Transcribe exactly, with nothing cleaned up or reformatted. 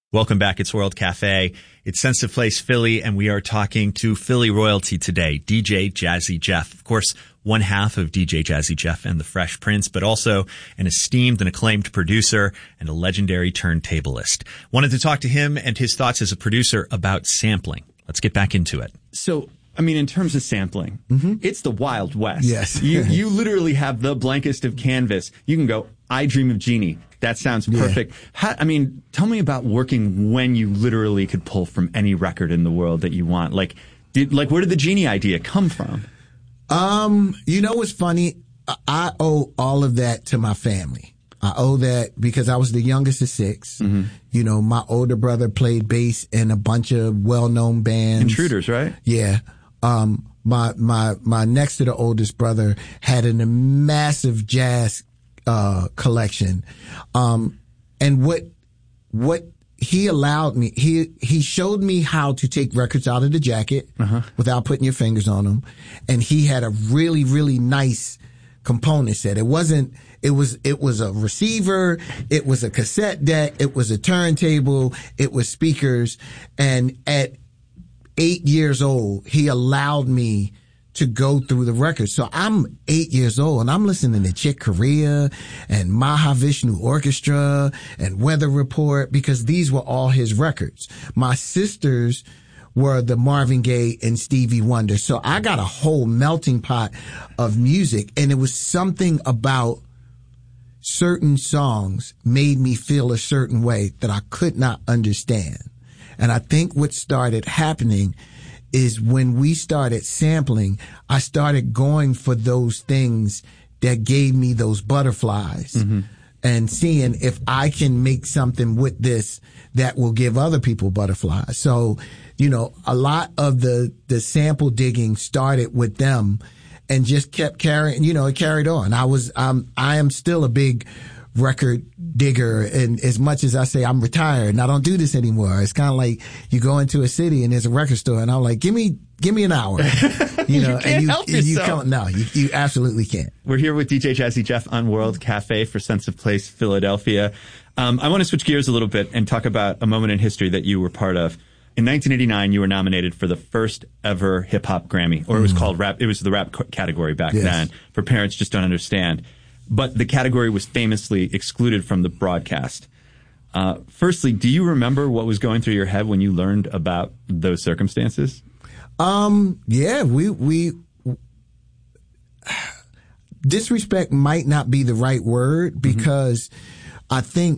Welcome back. It's World Cafe. It's Sensitive Place Philly, and we are talking to Philly royalty today, D J Jazzy Jeff. Of course, one half of D J Jazzy Jeff and the Fresh Prince, but also an esteemed and acclaimed producer and a legendary turntablist. Wanted to talk to him and his thoughts as a producer about sampling. Let's get back into it. So, I mean, in terms of sampling, mm-hmm. it's the Wild West. Yes. you, you literally have the blankest of canvas. You can go, I Dream of Jeannie. That sounds perfect. Yeah. How, I mean, tell me about working when you literally could pull from any record in the world that you want. Like, did, like, where did the Jeannie idea come from? Um, you know what's funny? I owe all of that to my family. I owe that because I was the youngest of six. Mm-hmm. You know, my older brother played bass in a bunch of well-known bands. Intruders, right? Yeah. Um, my, my, my next to the oldest brother had a massive jazz Uh, collection. Um, and what, what he allowed me, he, he showed me how to take records out of the jacket uh-huh. without putting your fingers on them. And he had a really, really nice component set. It wasn't, it was, it was a receiver. It was a cassette deck. It was a turntable. It was speakers. And at eight years old, he allowed me to go through the records. So I'm eight years old and I'm listening to Chick Corea and Mahavishnu Orchestra and Weather Report because these were all his records. My sisters were the Marvin Gaye and Stevie Wonder. So I got a whole melting pot of music, and it was something about certain songs made me feel a certain way that I could not understand. And I think what started happening is when we started sampling, I started going for those things that gave me those butterflies mm-hmm. and seeing if I can make something with this that will give other people butterflies. So, you know, a lot of the, the sample digging started with them and just kept carrying, you know, it carried on. I was, um, I am still a big record digger, and as much as I say I'm retired and I don't do this anymore, it's kind of like you go into a city and there's a record store and I'm like, give me give me an hour, you know, you can't and you, help and you yourself. come, no, you, you absolutely can't. We're here with D J Jazzy Jeff on World Cafe for Sensitive Place Philadelphia. Um, I want to switch gears a little bit and talk about a moment in history that you were part of. In nineteen eighty-nine, you were nominated for the first ever hip hop Grammy, or it was mm. called rap. It was the rap category back yes. then. For Parents Just Don't Understand. But the category was famously excluded from the broadcast. Uh, firstly, do you remember what was going through your head when you learned about those circumstances? Um, yeah, we, we, disrespect might not be the right word because mm-hmm. I think